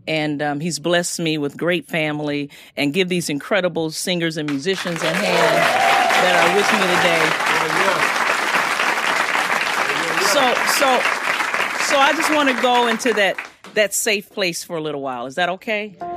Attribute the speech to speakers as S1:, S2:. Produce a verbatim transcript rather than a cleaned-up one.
S1: And um, he's blessed me with great family and give these incredible singers and musicians a hand that are with me today. So, so, so I just want to go into that that safe place for a little while. Is that okay?